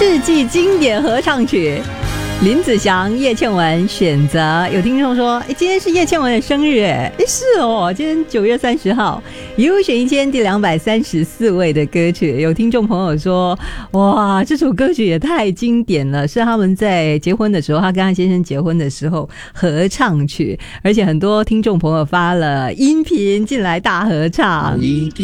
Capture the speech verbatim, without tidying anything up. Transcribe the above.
世纪经典合唱曲，林子祥、叶倩文选择。有听众说，哎，今天是叶倩文的生日，哎，是哦，今天九月三十号，优选一千第两百三十四位的歌曲。有听众朋友说，哇，这首歌曲也太经典了，是他们在结婚的时候，他跟他先生结婚的时候合唱曲，而且很多听众朋友发了音频进来大合唱。